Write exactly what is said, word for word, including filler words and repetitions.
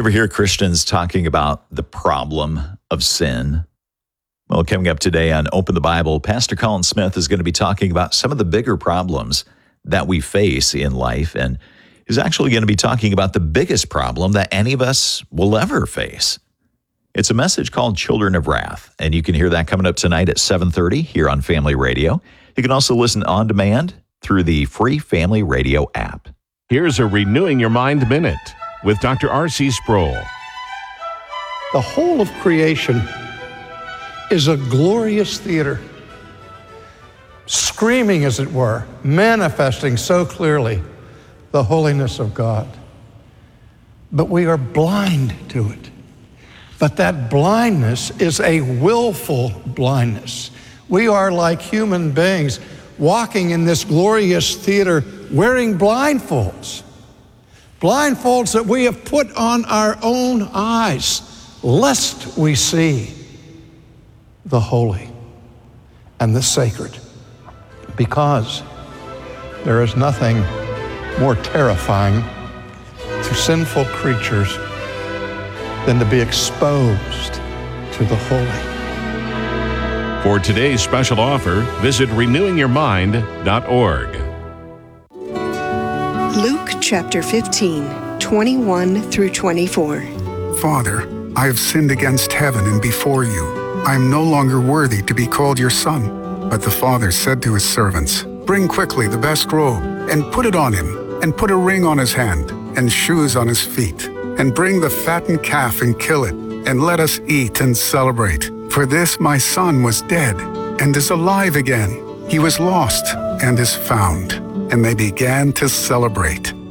ever hear Christians talking about the problem of sin? Well, coming up today on Open the Bible, Pastor Colin Smith is going to be talking about some of the bigger problems that we face in life, and he's actually going to be talking about the biggest problem that any of us will ever face. It's a message called Children of Wrath, and you can hear that coming up tonight at seven thirty here on Family Radio. You can also listen on demand through the free Family Radio app. Here's a Renewing Your Mind Minute with Doctor R C Sproul. The whole of creation is a glorious theater, screaming, as it were, manifesting so clearly the holiness of God. But we are blind to it. But that blindness is a willful blindness. We are like human beings walking in this glorious theater wearing blindfolds. Blindfolds that we have put on our own eyes, lest we see the holy and the sacred. Because there is nothing more terrifying to sinful creatures than to be exposed to the holy. For today's special offer, visit renewing your mind dot org. Luke chapter fifteen, twenty-one through twenty-four. Father, I have sinned against heaven and before you. I am no longer worthy to be called your son. But the father said to his servants, Bring quickly the best robe, and put it on him, and put a ring on his hand, and shoes on his feet. And bring the fattened calf and kill it, and let us eat and celebrate. For this my son was dead, and is alive again. He was lost, and is found. And they began to celebrate.